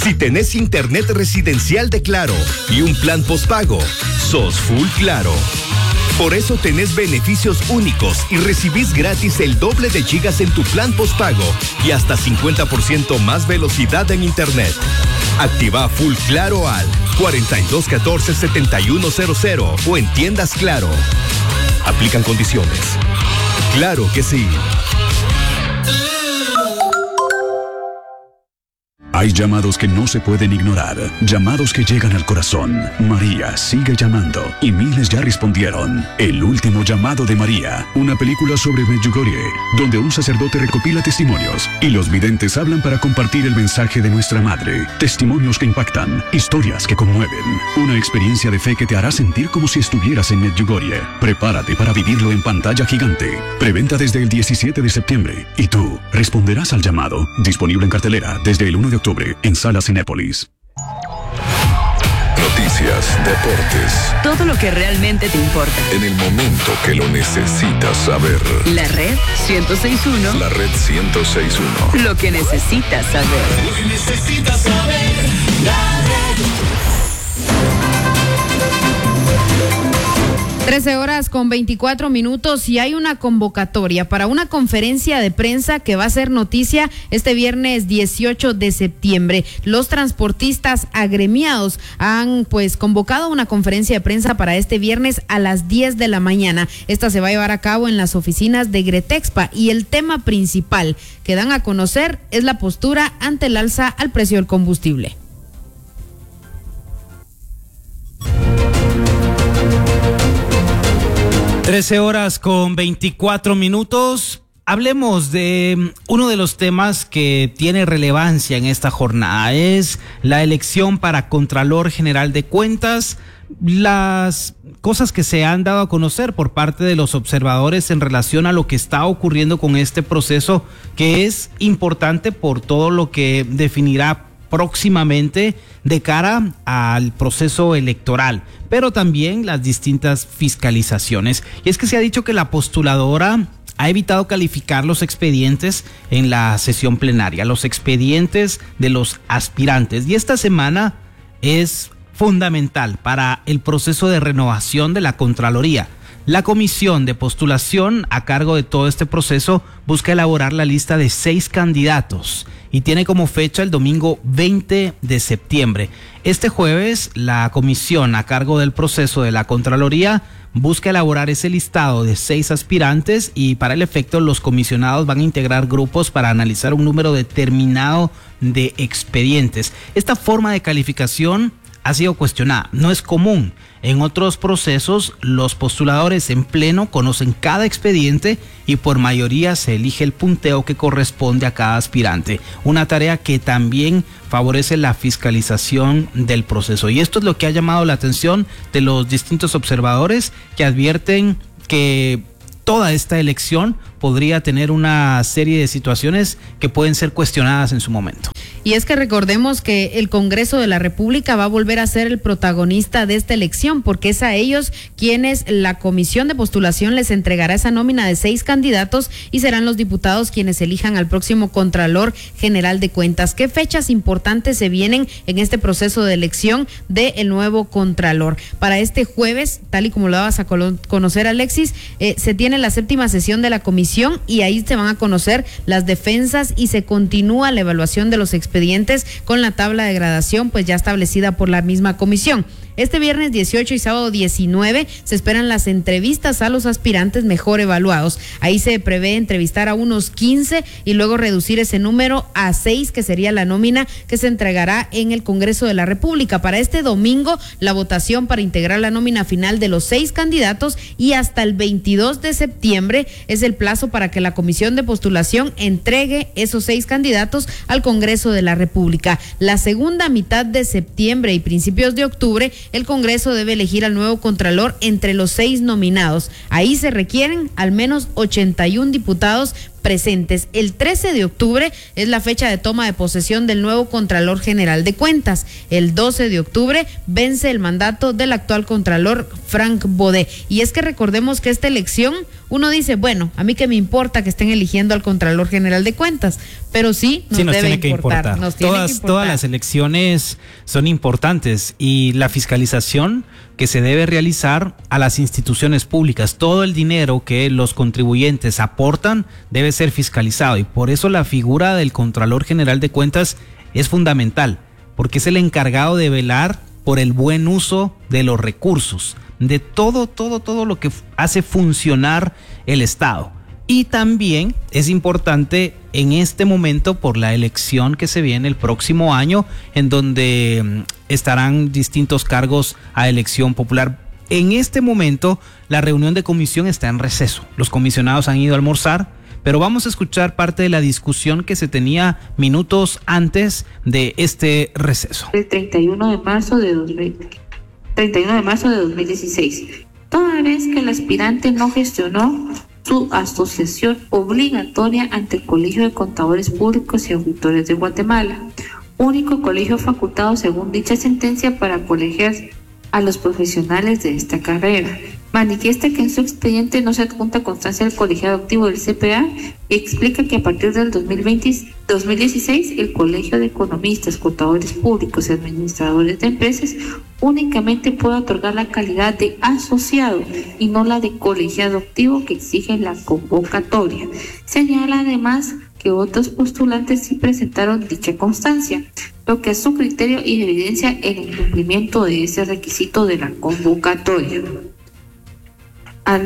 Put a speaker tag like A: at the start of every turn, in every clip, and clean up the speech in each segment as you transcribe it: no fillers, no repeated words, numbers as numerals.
A: Si tenés internet residencial de Claro y un plan postpago, sos full Claro. Por eso tenés beneficios únicos y recibís gratis el doble de gigas en tu plan postpago y hasta 50% más velocidad en internet. Activa Full Claro al 4214-7100 o en tiendas Claro. Aplican condiciones. Claro que sí.
B: Hay llamados que no se pueden ignorar, llamados que llegan al corazón. María sigue llamando y miles ya respondieron. El último llamado de María, una película sobre Medjugorje, donde un sacerdote recopila testimonios y los videntes hablan para compartir el mensaje de nuestra madre. Testimonios que impactan, historias que conmueven, una experiencia de fe que te hará sentir como si estuvieras en Medjugorje. Prepárate para vivirlo en pantalla gigante. Preventa desde el 17 de septiembre y tú responderás al llamado. Disponible en cartelera desde el 1 de octubre en salas Cinépolis.
C: Noticias, deportes.
D: Todo lo que realmente te importa.
C: En el momento que lo necesitas saber.
D: La Red 106.1.
C: La Red 106.1.
D: Lo que necesitas saber.
E: Lo que necesitas saber. La Red.
F: 13:24 y hay una convocatoria para una conferencia de prensa que va a ser noticia este viernes 18 de septiembre. Los transportistas agremiados han convocado una conferencia de prensa para este viernes a las 10 de la mañana. Esta se va a llevar a cabo en las oficinas de Gretexpa y el tema principal que dan a conocer es la postura ante el alza al precio del combustible.
G: 13:24. Hablemos de uno de los temas que tiene relevancia en esta jornada. Es la elección para Contralor General de Cuentas. Las cosas que se han dado a conocer por parte de los observadores en relación a lo que está ocurriendo con este proceso, que es importante por todo lo que definirá próximamente de cara al proceso electoral, pero también las distintas fiscalizaciones. Y es que se ha dicho que la postuladora ha evitado calificar los expedientes en la sesión plenaria, los expedientes de los aspirantes. Y esta semana es fundamental para el proceso de renovación de la Contraloría. La comisión de postulación a cargo de todo este proceso busca elaborar la lista de 6 candidatos y tiene como fecha el domingo 20 de septiembre. Este jueves, la comisión a cargo del proceso de la Contraloría busca elaborar ese listado de 6 aspirantes y para el efecto los comisionados van a integrar grupos para analizar un número determinado de expedientes. Esta forma de calificación ha sido cuestionada, no es común. En otros procesos, los postuladores en pleno conocen cada expediente y por mayoría se elige el punteo que corresponde a cada aspirante. Una tarea que también favorece la fiscalización del proceso. Y esto es lo que ha llamado la atención de los distintos observadores que advierten que toda esta elección podría tener una serie de situaciones que pueden ser cuestionadas en su momento.
F: Y es que recordemos que el Congreso de la República va a volver a ser el protagonista de esta elección, porque es a ellos quienes la comisión de postulación les entregará esa nómina de 6 candidatos y serán los diputados quienes elijan al próximo Contralor General de Cuentas. ¿Qué fechas importantes se vienen en este proceso de elección del nuevo Contralor? Para este jueves, tal y como lo dabas a conocer, Alexis, se tiene la 7ª sesión de la comisión y ahí se van a conocer las defensas y se continúa la evaluación de los expedientes con la tabla de gradación ya establecida por la misma comisión. Este viernes 18 y sábado 19 se esperan las entrevistas a los aspirantes mejor evaluados. Ahí se prevé entrevistar a unos 15 y luego reducir ese número a 6, que sería la nómina que se entregará en el Congreso de la República. Para este domingo, la votación para integrar la nómina final de los 6 candidatos y hasta el 22 de septiembre es el plazo para que la comisión de postulación entregue esos 6 candidatos al Congreso de la República. La segunda mitad de septiembre y principios de octubre, el Congreso debe elegir al nuevo Contralor entre los 6 nominados. Ahí se requieren al menos 81 diputados presentes. El 13 de octubre es la fecha de toma de posesión del nuevo Contralor General de Cuentas. El 12 de octubre vence el mandato del actual Contralor Frank Bodé. Y es que recordemos que esta elección, uno dice, bueno, a mí que me importa que estén eligiendo al Contralor General de Cuentas, pero sí nos debe
G: tiene que importar. Todas las elecciones son importantes y la fiscalización que se debe realizar a las instituciones públicas, todo el dinero que los contribuyentes aportan debe ser fiscalizado, y por eso la figura del Contralor General de Cuentas es fundamental, porque es el encargado de velar por el buen uso de los recursos, de todo lo que hace funcionar el Estado. Y también es importante en este momento por la elección que se viene el próximo año, en donde estarán distintos cargos a elección popular. En este momento la reunión de comisión está en receso. Los comisionados han ido a almorzar, pero vamos a escuchar parte de la discusión que se tenía minutos antes de este receso.
H: El 31 de marzo de 2016, toda vez que el aspirante no gestionó su asociación obligatoria ante el Colegio de Contadores Públicos y Auditores de Guatemala, único colegio facultado según dicha sentencia para colegiar a los profesionales de esta carrera. Manifiesta que en su expediente no se adjunta constancia del colegiado activo del CPA y explica que a partir del 2016 el Colegio de Economistas, Contadores Públicos y Administradores de Empresas únicamente puede otorgar la calidad de asociado y no la de colegiado activo que exige la convocatoria. Señala además que otros postulantes sí presentaron dicha constancia, lo que a su criterio evidencia el incumplimiento de ese requisito de la convocatoria. Al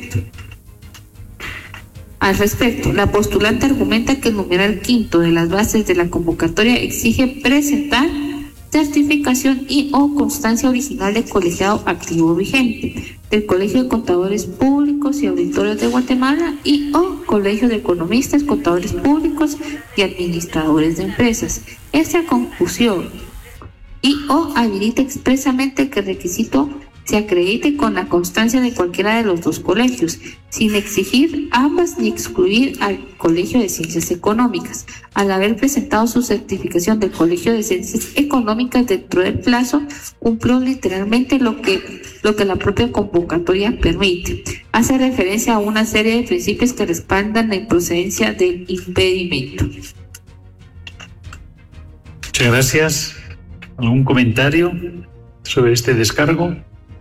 H: respecto, la postulante argumenta que el numeral quinto de las bases de la convocatoria exige presentar certificación y o constancia original de colegiado activo vigente del Colegio de Contadores Públicos y Auditores de Guatemala y o Colegio de Economistas, Contadores Públicos y Administradores de Empresas. Esta confusión y o habilita expresamente que el requisito se acredite con la constancia de cualquiera de los dos colegios, sin exigir ambas ni excluir al Colegio de Ciencias Económicas. Al haber presentado su certificación del Colegio de Ciencias Económicas dentro del plazo, cumplió literalmente lo que la propia convocatoria permite. Hace referencia a una serie de principios que respaldan la improcedencia del impedimento.
I: Muchas gracias. ¿Algún comentario sobre este descargo?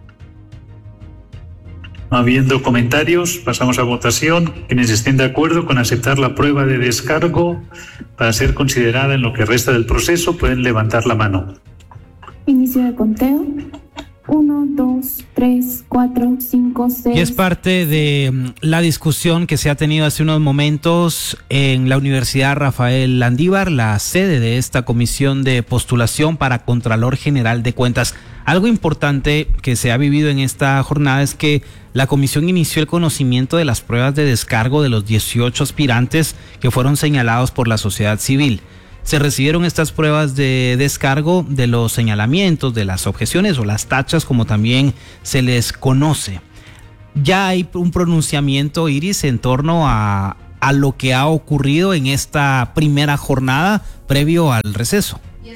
I: No habiendo comentarios, pasamos a votación. Quienes estén de acuerdo con aceptar la prueba de descargo para ser considerada en lo que resta del proceso, pueden levantar la mano.
J: Inicio de conteo. 1, 2, 3, 4, 5, 6.
G: Y es parte de la discusión que se ha tenido hace unos momentos en la Universidad Rafael Landívar, la sede de esta comisión de postulación para Contralor General de Cuentas. Algo importante que se ha vivido en esta jornada es que la comisión inició el conocimiento de las pruebas de descargo de los 18 aspirantes que fueron señalados por la sociedad civil. Se recibieron estas pruebas de descargo de los señalamientos, de las objeciones o las tachas, como también se les conoce. Ya hay un pronunciamiento, Iris, en torno a lo que ha ocurrido en esta primera jornada previo al receso.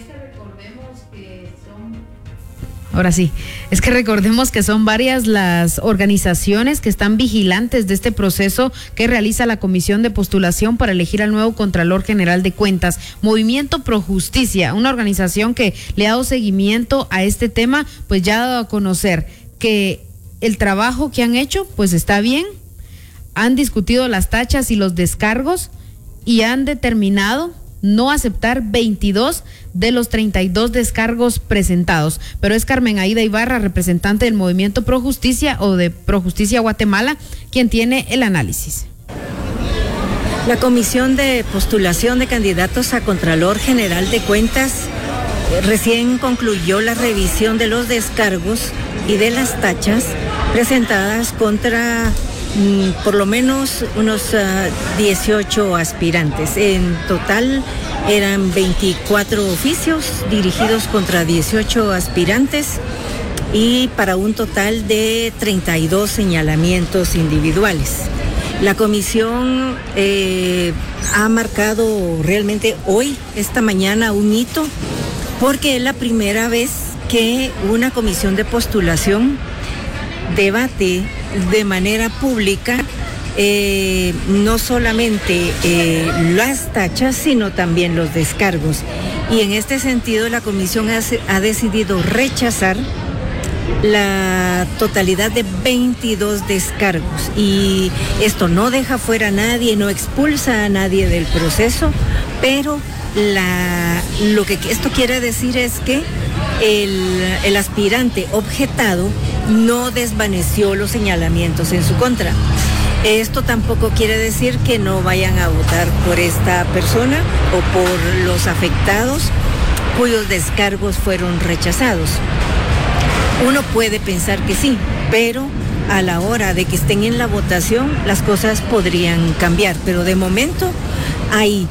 F: Ahora sí, es que recordemos que son varias las organizaciones que están vigilantes de este proceso que realiza la Comisión de Postulación para elegir al nuevo Contralor General de Cuentas. Movimiento Pro Justicia, una organización que le ha dado seguimiento a este tema, pues ya ha dado a conocer que el trabajo que han hecho pues está bien, han discutido las tachas y los descargos y han determinado no aceptar 22 de los 32 descargos presentados. Pero es Carmen Aida Ibarra, representante del Movimiento Pro Justicia o de Pro Justicia Guatemala, quien tiene el análisis.
K: La Comisión de Postulación de Candidatos a Contralor General de Cuentas recién concluyó la revisión de los descargos y de las tachas presentadas contra por lo menos unos 18 aspirantes. En total eran 24 oficios dirigidos contra 18 aspirantes y para un total de 32 señalamientos individuales. La comisión ha marcado realmente hoy, esta mañana, un hito, porque es la primera vez que una comisión de postulación debate de manera pública no solamente las tachas, sino también los descargos. Y en este sentido, la comisión ha decidido rechazar la totalidad de 22 descargos. Y esto no deja fuera a nadie, no expulsa a nadie del proceso, pero lo que esto quiere decir es que el aspirante objetado no desvaneció los señalamientos en su contra. Esto tampoco quiere decir que no vayan a votar por esta persona o por los afectados cuyos descargos fueron rechazados. Uno puede pensar que sí, pero a la hora de que estén en la votación las cosas podrían cambiar. Pero de momento hay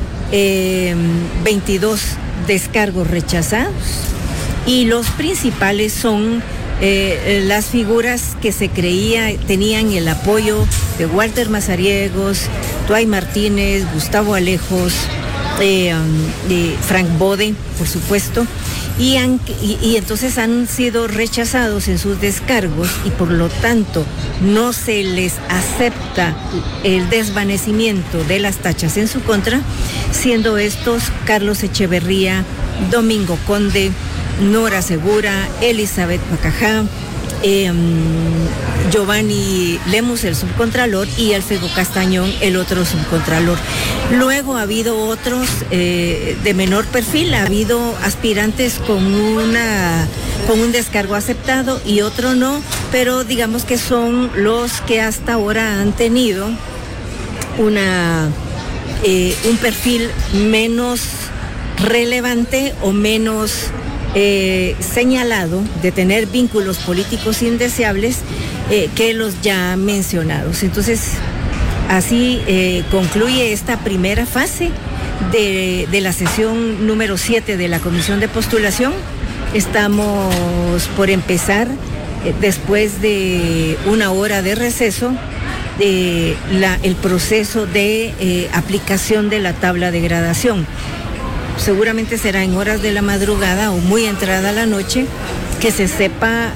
K: 22 descargos rechazados y los principales son las figuras que se creía tenían el apoyo de Walter Mazariegos, Tuay Martínez, Gustavo Alejos, Frank Bode, por supuesto, y entonces han sido rechazados en sus descargos y por lo tanto no se les acepta el desvanecimiento de las tachas en su contra, siendo estos Carlos Echeverría, Domingo Conde, Nora Segura, Elizabeth Pacajá, Giovanni Lemus, el subcontralor, y Alfredo Castañón, el otro subcontralor. Luego ha habido otros de menor perfil, ha habido aspirantes con un descargo aceptado y otro no, pero digamos que son los que hasta ahora han tenido un perfil menos relevante o menos señalado de tener vínculos políticos indeseables que los ya mencionados. Entonces, así concluye esta primera fase de la sesión número 7 de la Comisión de Postulación. Estamos por empezar, después de una hora de receso, el proceso de aplicación de la tabla de gradación. Seguramente será en horas de la madrugada o muy entrada la noche que se sepa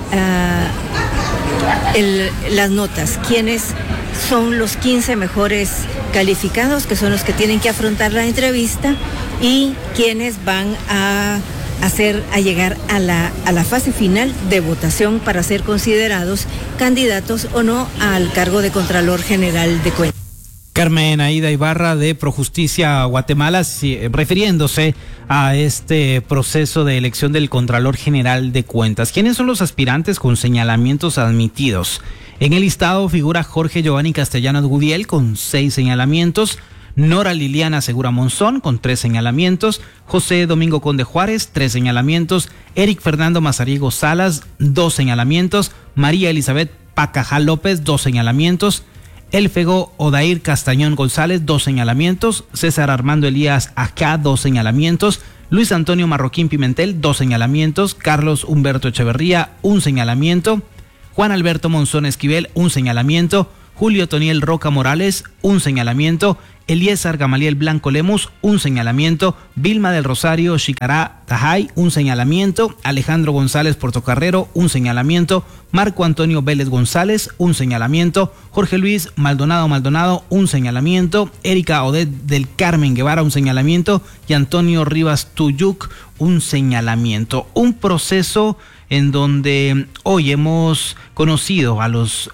K: las notas, quiénes son los 15 mejores calificados, que son los que tienen que afrontar la entrevista, y quiénes van a llegar a la fase final de votación para ser considerados candidatos o no al cargo de Contralor General de Cuentas.
G: Carmen Aida Ibarra de Projusticia Guatemala, refiriéndose a este proceso de elección del Contralor General de Cuentas. ¿Quiénes son los aspirantes con señalamientos admitidos? En el listado figura Jorge Giovanni Castellanos Gudiel con 6 señalamientos, Nora Liliana Segura Monzón con 3 señalamientos, José Domingo Conde Juárez, 3 señalamientos, Eric Fernando Mazariego Salas, 2 señalamientos, María Elizabeth Pacajá López, 2 señalamientos, Elfego Odair Castañón González, 2 señalamientos, César Armando Elías Acá, 2 señalamientos, Luis Antonio Marroquín Pimentel, 2 señalamientos, Carlos Humberto Echeverría, 1 señalamiento, Juan Alberto Monzón Esquivel, 1 señalamiento, Julio Toniel Roca Morales, 1 señalamiento, Eliezer Gamaliel Blanco Lemus, 1 señalamiento, Vilma del Rosario Chicará Tajay, 1 señalamiento, Alejandro González Portocarrero, 1 señalamiento, Marco Antonio Vélez González, 1 señalamiento, Jorge Luis Maldonado, 1 señalamiento, Erika Odette del Carmen Guevara, 1 señalamiento, y Antonio Rivas Tuyuk, 1 señalamiento. Un proceso en donde hoy hemos conocido a los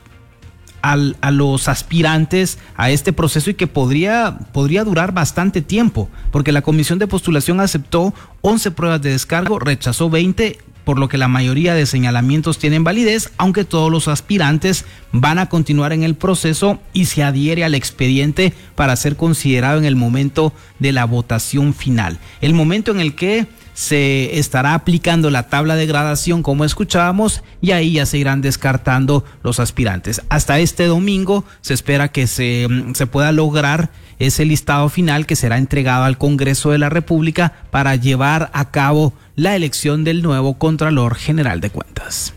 G: aspirantes a este proceso y que podría durar bastante tiempo, porque la Comisión de Postulación aceptó 11 pruebas de descargo, rechazó 20, por lo que la mayoría de señalamientos tienen validez, aunque todos los aspirantes van a continuar en el proceso y se adhiere al expediente para ser considerado en el momento de la votación final. El momento en el que se estará aplicando la tabla de gradación, como escuchábamos, y ahí ya se irán descartando los aspirantes. Hasta este domingo se espera que se pueda lograr ese listado final que será entregado al Congreso de la República para llevar a cabo la elección del nuevo Contralor General de Cuentas.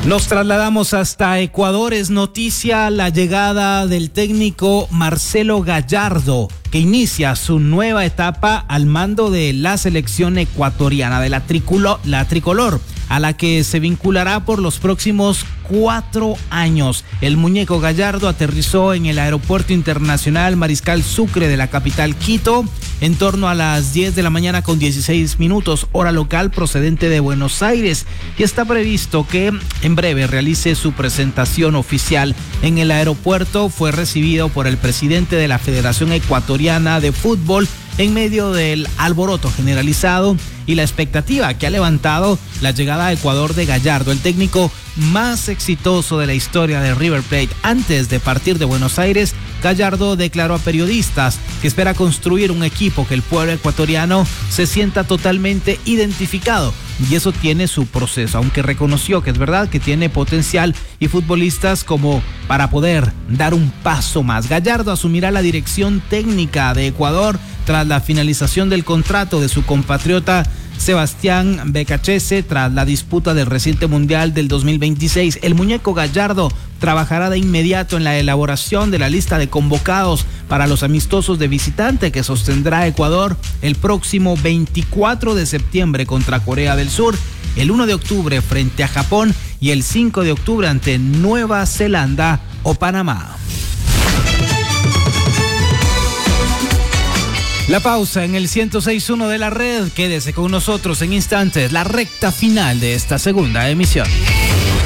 G: Nos trasladamos hasta Ecuador. Es noticia la llegada del técnico Marcelo Gallardo, que inicia su nueva etapa al mando de la selección ecuatoriana, de la tricolor, a la que se vinculará por los próximos 4 años. El muñeco Gallardo aterrizó en el Aeropuerto Internacional Mariscal Sucre de la capital Quito en torno a las 10 de la mañana con 16 minutos, hora local, procedente de Buenos Aires, y está previsto que en breve realice su presentación oficial. En el aeropuerto fue recibido por el presidente de la Federación Ecuatoriana de Fútbol en medio del alboroto generalizado y la expectativa que ha levantado la llegada a Ecuador de Gallardo, el técnico más exitoso de la historia de River Plate. Antes de partir de Buenos Aires, Gallardo declaró a periodistas que espera construir un equipo que el pueblo ecuatoriano se sienta totalmente identificado, y eso tiene su proceso, aunque reconoció que es verdad que tiene potencial y futbolistas como para poder dar un paso más. Gallardo asumirá la dirección técnica de Ecuador tras la finalización del contrato de su compatriota Sebastián Becachese tras la disputa del reciente Mundial del 2026. El muñeco Gallardo trabajará de inmediato en la elaboración de la lista de convocados para los amistosos de visitante que sostendrá Ecuador el próximo 24 de septiembre contra Corea del Sur, el 1 de octubre frente a Japón y el 5 de octubre ante Nueva Zelanda o Panamá. La pausa en el 106.1 de la red. Quédese con nosotros en instantes, la recta final de esta segunda emisión.